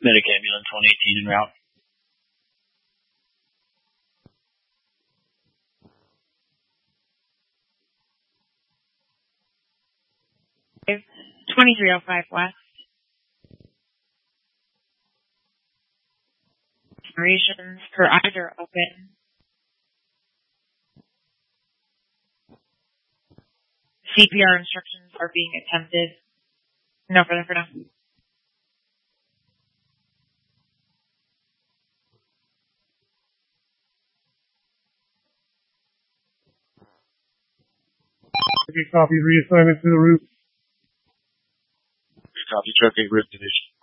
Medic ambulance 118 en route. Okay. 2305 West. Operations per either open. CPR instructions are being attempted. No further for now. Okay, copy. Reassignment to the roof. Copy. Truck 8 roof division.